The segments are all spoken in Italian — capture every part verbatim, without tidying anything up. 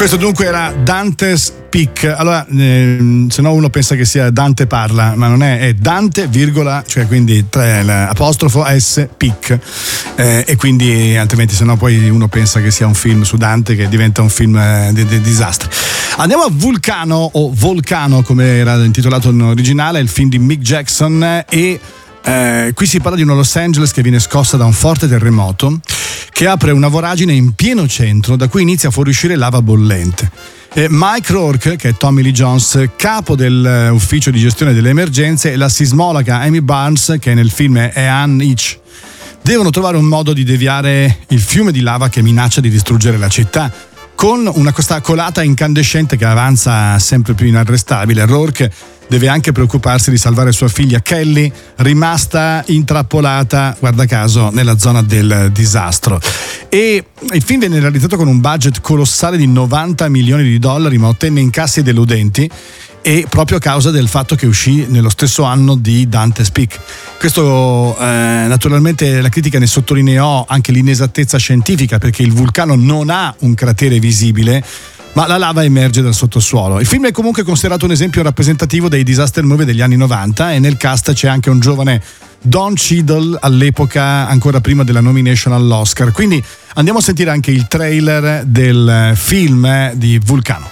Questo dunque era Dante's Peak. Allora, eh, se no uno pensa che sia Dante parla, ma non è, è Dante, virgola, cioè quindi tre, apostrofo S Peak. Eh, e quindi altrimenti se no poi uno pensa che sia un film su Dante che diventa un film eh, di, di disastri. Andiamo a Vulcano o Volcano come era intitolato in originale, il film di Mick Jackson e Eh, qui si parla di una Los Angeles che viene scossa da un forte terremoto che apre una voragine in pieno centro da cui inizia a fuoriuscire lava bollente. Eh, Mike Rourke, che è Tommy Lee Jones, capo dell'ufficio di gestione delle emergenze, e la sismologa Amy Barnes, che nel film è Anne Hitch, devono trovare un modo di deviare il fiume di lava che minaccia di distruggere la città. Con una questa colata incandescente che avanza sempre più inarrestabile, Rourke deve anche preoccuparsi di salvare sua figlia Kelly, rimasta intrappolata, guarda caso, nella zona del disastro. E il film viene realizzato con un budget colossale di novanta milioni di dollari, ma ottenne incassi deludenti, e proprio a causa del fatto che uscì nello stesso anno di Dante's Peak. Questo eh, naturalmente la critica ne sottolineò anche l'inesattezza scientifica, perché il vulcano non ha un cratere visibile, ma la lava emerge dal sottosuolo. Il film è comunque considerato un esempio rappresentativo dei disaster movie degli anni novanta, e nel cast c'è anche un giovane Don Cheadle, all'epoca ancora prima della nomination all'Oscar. Quindi andiamo a sentire anche il trailer del film di Vulcano.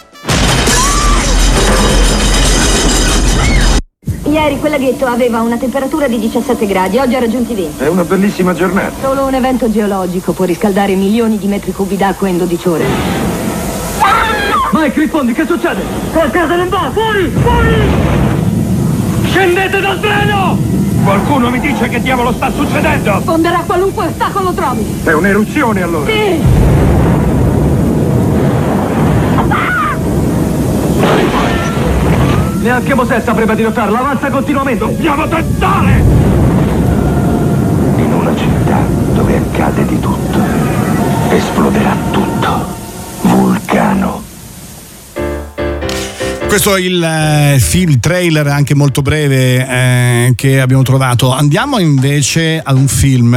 Ieri quel laghetto aveva una temperatura di diciassette gradi, oggi ha raggiunti venti. È una bellissima giornata. Solo un evento geologico può riscaldare milioni di metri cubi d'acqua in dodici ore. Mike, rispondi, che succede? Qualcosa non va, fuori, fuori! Scendete dal treno! Qualcuno mi dice che diavolo sta succedendo? Sfonderà qualunque ostacolo trovi. È un'eruzione allora? Sì! Neanche Mosè sta prima di notarla, avanza continuamente. Dobbiamo tentare! In una città dove accade di tutto, esploderà tutto. Vulcano. Questo è il eh, film, il trailer anche molto breve eh, che abbiamo trovato. Andiamo invece a un film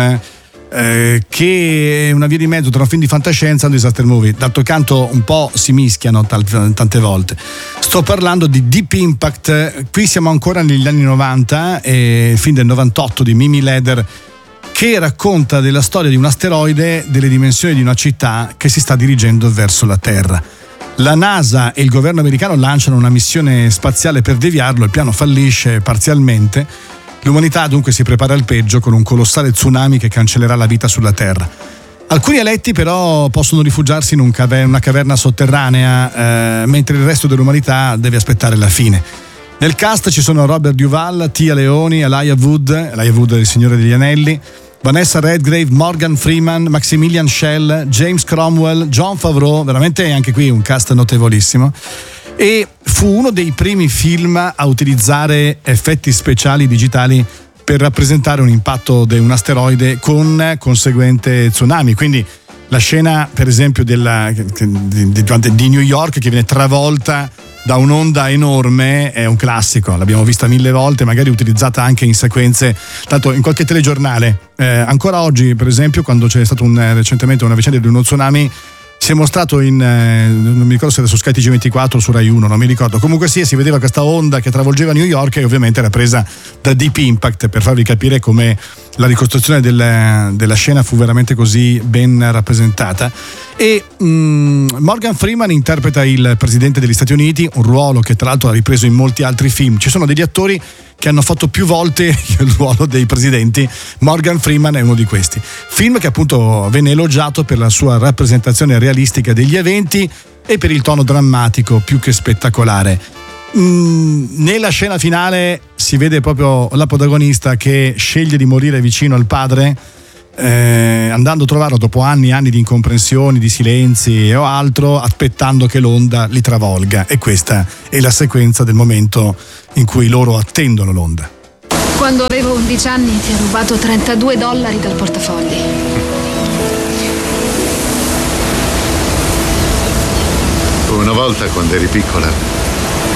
eh, che è una via di mezzo tra un film di fantascienza e un disaster movie. D'altro canto un po' si mischiano tal- tante volte. Sto parlando di Deep Impact. Qui siamo ancora negli anni novanta, eh, il film del novantotto di Mimi Leder, che racconta della storia di un asteroide delle dimensioni di una città che si sta dirigendo verso la Terra. La NASA e il governo americano lanciano una missione spaziale per deviarlo, il piano fallisce parzialmente. L'umanità dunque si prepara al peggio con un colossale tsunami che cancellerà la vita sulla Terra. Alcuni eletti però possono rifugiarsi in un cave- una caverna sotterranea, eh, mentre il resto dell'umanità deve aspettare la fine. Nel cast ci sono Robert Duvall, Tia Leoni, Elijah Wood, Elijah Wood è il Signore degli Anelli, Vanessa Redgrave, Morgan Freeman, Maximilian Schell, James Cromwell, Jon Favreau, veramente anche qui un cast notevolissimo. E fu uno dei primi film a utilizzare effetti speciali digitali per rappresentare un impatto di un asteroide con conseguente tsunami. Quindi la scena, per esempio, della, di, di, di New York che viene travolta da un'onda enorme è un classico, l'abbiamo vista mille volte, magari utilizzata anche in sequenze, tanto in qualche telegiornale. Eh, ancora oggi, per esempio, quando c'è stato un, recentemente una vicenda di uno tsunami, si è mostrato in, eh, non mi ricordo se era su Sky T G ventiquattro o su Rai uno, non mi ricordo, comunque sì, si vedeva questa onda che travolgeva New York, e ovviamente era presa da Deep Impact, per farvi capire come la ricostruzione del, della scena fu veramente così ben rappresentata. E um, Morgan Freeman interpreta il presidente degli Stati Uniti, un ruolo che tra l'altro ha ripreso in molti altri film. Ci sono degli attori che hanno fatto più volte il ruolo dei presidenti, Morgan Freeman è uno di questi. Film che appunto venne elogiato per la sua rappresentazione realistica degli eventi e per il tono drammatico più che spettacolare. Mm, nella scena finale si vede proprio la protagonista che sceglie di morire vicino al padre, eh, andando a trovarlo dopo anni e anni di incomprensioni, di silenzi o altro, aspettando che l'onda li travolga. E questa è la sequenza del momento in cui loro attendono l'onda. Quando avevo undici anni ti ho rubato trentadue dollari dal portafogli. Una volta, quando eri piccola,